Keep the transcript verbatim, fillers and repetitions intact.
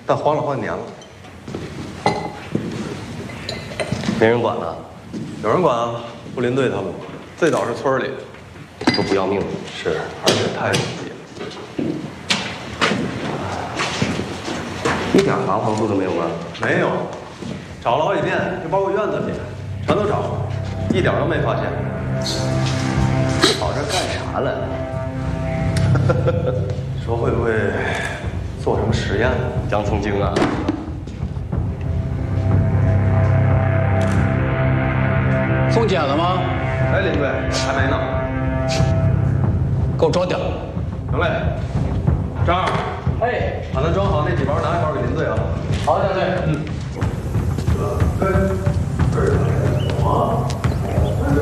但黄了好几年了， 没人管了。 有人管啊，布林队他们，最早是村里， 都不要命了。 是，而且太紧急了， 一点防防护都没有吗？ 没有，找了好几遍，就包括院子里，全都找了，一点都没发现。 跑这干啥了？ 说会不会做什么实验？ 洋葱精啊！ 送检了吗？ 哎，林队还没呢。 给我装点。 行嘞，张二， 哎， 把它装好，那几包拿一包给林队啊。 好，大队。嗯。 哎，这儿有啊。